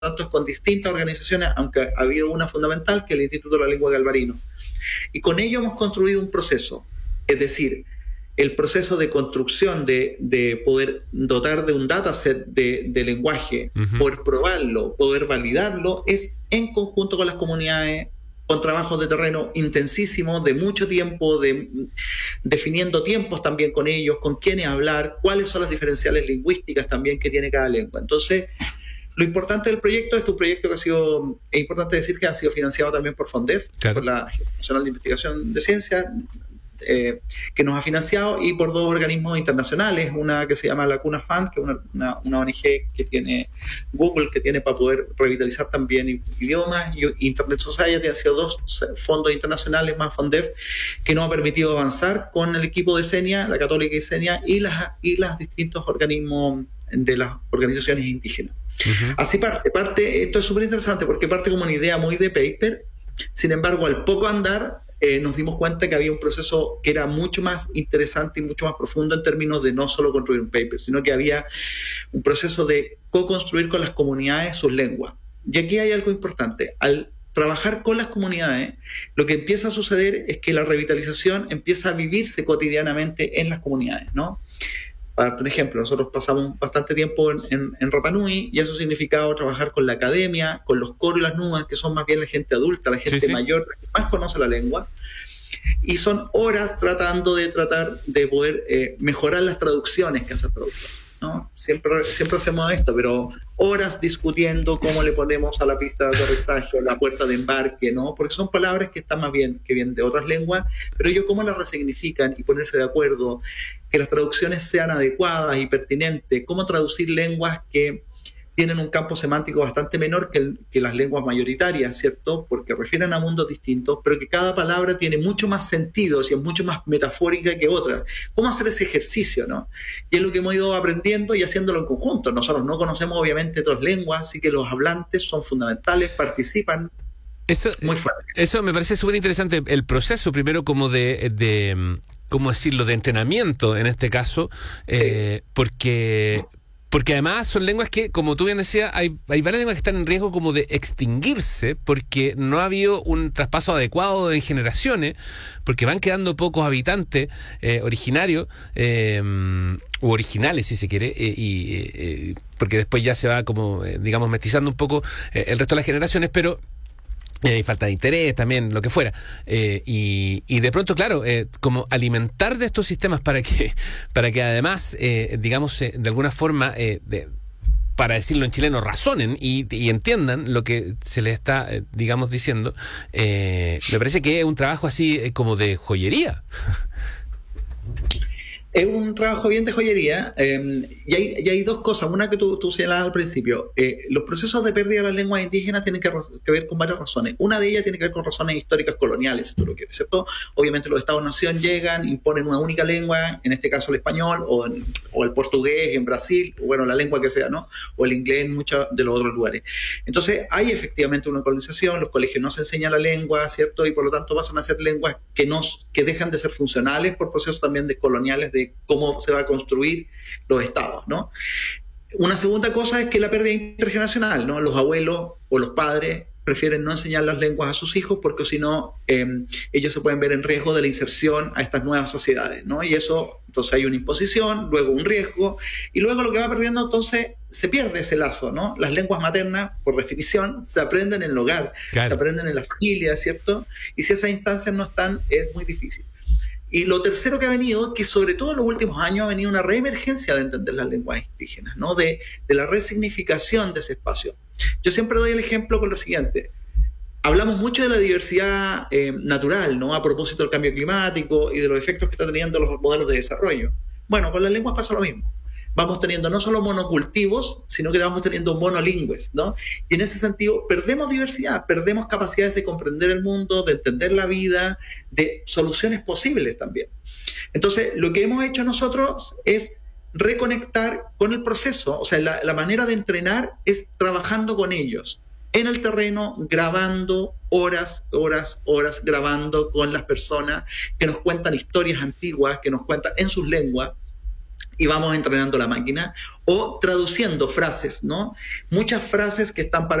tanto es con distintas organizaciones, aunque ha habido una fundamental, que es el Instituto de la Lengua Galvarino. Y con ello hemos construido un proceso, es decir, el proceso de construcción de poder dotar de un dataset de lenguaje, poder probarlo, poder validarlo, es en conjunto con las comunidades, con trabajos de terreno intensísimos, de mucho tiempo, definiendo tiempos también con ellos, con quiénes hablar, cuáles son las diferenciales lingüísticas también que tiene cada lengua. Entonces, lo importante del proyecto, es un proyecto que es importante decir que ha sido financiado también por FONDEF, claro, por la Agencia Nacional de Investigación de Ciencia, que nos ha financiado, y por dos organismos internacionales, una que se llama la Cuna Fund, que es una ONG que tiene Google, que tiene para poder revitalizar también idiomas, y Internet Society. Han sido dos fondos internacionales más FONDEF que nos ha permitido avanzar con el equipo de CENIA, la Católica y CENIA, y las distintos organismos de las organizaciones indígenas. Así parte, esto es súper interesante porque parte como una idea muy de paper. Sin embargo, al poco andar, nos dimos cuenta que había un proceso que era mucho más interesante y mucho más profundo en términos de no solo construir un paper, sino que había un proceso de co-construir con las comunidades sus lenguas. Y aquí hay algo importante. Al trabajar con las comunidades, lo que empieza a suceder es que la revitalización empieza a vivirse cotidianamente en las comunidades, ¿no? Para darte un ejemplo, nosotros pasamos bastante tiempo en Rapa Nui, y eso significaba trabajar con la academia, con los coros y las nuas, que son más bien la gente adulta, la gente mayor, la que más conoce la lengua, y son horas tratando de poder mejorar las traducciones que hace el traductor, ¿no? Siempre hacemos esto, pero horas discutiendo cómo le ponemos a la pista de aterrizaje o la puerta de embarque, ¿no? Porque son palabras que están más bien, que vienen de otras lenguas, pero ellos cómo las resignifican y ponerse de acuerdo, que las traducciones sean adecuadas y pertinentes, cómo traducir lenguas que tienen un campo semántico bastante menor que las lenguas mayoritarias, ¿cierto? Porque refieren a mundos distintos, pero que cada palabra tiene mucho más sentido y es mucho más metafórica que otras. ¿Cómo hacer ese ejercicio, no? Y es lo que hemos ido aprendiendo y haciéndolo en conjunto. Nosotros no conocemos obviamente otras lenguas, así que los hablantes son fundamentales, participan muy fuerte. Eso me parece súper interesante, el proceso primero como de ¿cómo decirlo?, de entrenamiento en este caso, porque además son lenguas que, como tú bien decías, hay varias lenguas que están en riesgo como de extinguirse porque no ha habido un traspaso adecuado de generaciones, porque van quedando pocos habitantes originarios u originales, si se quiere, porque después ya se va como, digamos, mestizando un poco el resto de las generaciones, pero hay falta de interés también, lo que fuera, y de pronto, claro, como alimentar de estos sistemas para que además, digamos, de alguna forma, para decirlo en chileno, razonen y entiendan lo que se les está, digamos, diciendo, me parece que es un trabajo así como de joyería. Es un trabajo bien de joyería, y hay dos cosas. Una que tú señalabas al principio. Los procesos de pérdida de las lenguas indígenas tienen que ver con varias razones. Una de ellas tiene que ver con razones históricas coloniales, si tú lo quieres, ¿cierto? Obviamente los Estados-nación llegan, imponen una única lengua, en este caso el español, o el portugués en Brasil, o bueno, la lengua que sea, ¿no? O el inglés en muchos de los otros lugares. Entonces hay efectivamente una colonización, los colegios no se enseñan la lengua, ¿cierto? Y por lo tanto pasan a ser lenguas que dejan de ser funcionales por procesos también de coloniales, de cómo se va a construir los estados, ¿no? Una segunda cosa es que la pérdida intergeneracional, ¿no? Los abuelos o los padres prefieren no enseñar las lenguas a sus hijos porque si no, ellos se pueden ver en riesgo de la inserción a estas nuevas sociedades, ¿no? Y eso, entonces hay una imposición, luego un riesgo, y luego lo que va perdiendo, entonces se pierde ese lazo, ¿no? Las lenguas maternas, por definición, se aprenden en el hogar, claro, se aprenden en la familia, ¿cierto? Y si esas instancias no están, es muy difícil. Y lo tercero que ha venido, que sobre todo en los últimos años ha venido una reemergencia de entender las lenguas indígenas, ¿no? De la resignificación de ese espacio. Yo siempre doy el ejemplo con lo siguiente. Hablamos mucho de la diversidad natural, ¿no? A propósito del cambio climático y de los efectos que están teniendo los modelos de desarrollo. Bueno, con las lenguas pasa lo mismo. Vamos teniendo no solo monocultivos, sino que vamos teniendo monolingües, ¿no? Y en ese sentido perdemos diversidad, perdemos capacidades de comprender el mundo, de entender la vida, de soluciones posibles también. Entonces, lo que hemos hecho nosotros es reconectar con el proceso, o sea, la manera de entrenar es trabajando con ellos, en el terreno, grabando horas grabando con las personas que nos cuentan historias antiguas, que nos cuentan en sus lenguas. y vamos entrenando la máquina, o traduciendo frases, ¿no? Muchas frases que están